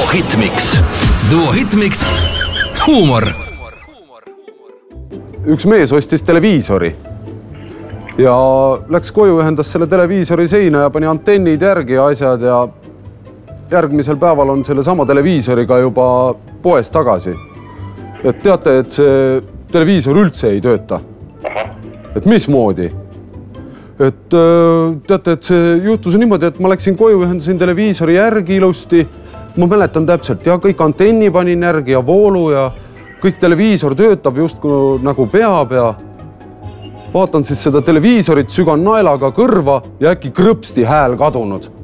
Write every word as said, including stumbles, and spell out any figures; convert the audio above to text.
Hitmix. Duo Hitmix. Huumor. Üks mees ostis televiisori ja läks koju, ühendas selle televiisori seina ja pani antennid järgi ja asjad ja järgmisel päeval on selle sama televiisoriga juba poes tagasi. Et teate, et see televiisor üldse ei tööta. Et mismoodi? Et teate, et see juhtus niimoodi, et ma läksin koju, ühendasin televiisori järgi ilusti. Ma mäletan täpselt ja kõik antenni panin järgi ja voolu ja kõik televiisor töötab just nagu peab ja vaatan siis seda televiisorit, sügan naelaga kõrva ja äkki krõpsti hääl kadunud.